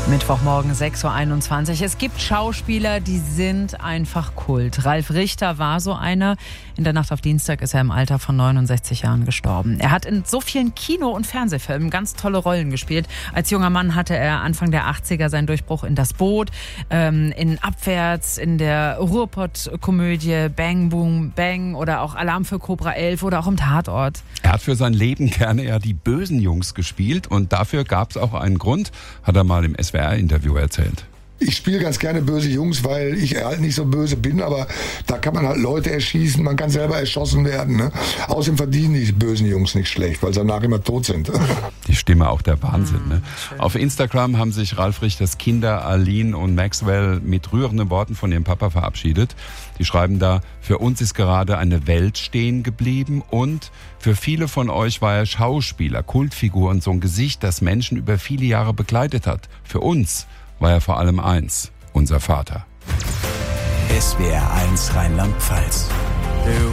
Mittwochmorgen 6.21 Uhr. Es gibt Schauspieler, die sind einfach Kult. Ralf Richter war so einer. In der Nacht auf Dienstag ist er im Alter von 69 Jahren gestorben. Er hat in so vielen Kino- und Fernsehfilmen ganz tolle Rollen gespielt. Als junger Mann hatte er Anfang der 80er seinen Durchbruch in Das Boot, in Abwärts, in der Ruhrpott-Komödie Bang Boom Bang oder auch Alarm für Cobra 11 oder auch im Tatort. Er hat für sein Leben gerne eher die bösen Jungs gespielt und dafür gab es auch einen Grund, hat er mal im SWR-Interview erzählt. Ich spiele ganz gerne böse Jungs, weil ich halt nicht so böse bin, aber da kann man halt Leute erschießen, man kann selber erschossen werden. Ne? Außerdem verdienen die bösen Jungs nicht schlecht, weil sie danach immer tot sind. Die Stimme auch der Wahnsinn. Ne? Auf Instagram haben sich Ralf Richters Kinder Aline und Maxwell mit rührenden Worten von ihrem Papa verabschiedet. Die schreiben da: Für uns ist gerade eine Welt stehen geblieben und für viele von euch war er Schauspieler, Kultfigur und so ein Gesicht, das Menschen über viele Jahre begleitet hat. Für uns war er vor allem eins: unser Vater. SWR 1 Rheinland-Pfalz.